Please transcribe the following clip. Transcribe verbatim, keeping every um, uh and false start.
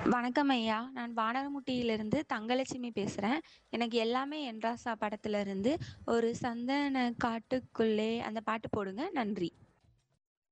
வணக்கம் ஐயா. நான் வானரமுட்டியிலிருந்து தங்கலட்சுமி பேசுறேன். எனக்கு எல்லாமே என் ராசா படத்துல இருந்து ஒரு சந்தன காட்டுக்குள்ளே அந்த பாட்டு போடுங்க. நன்றி.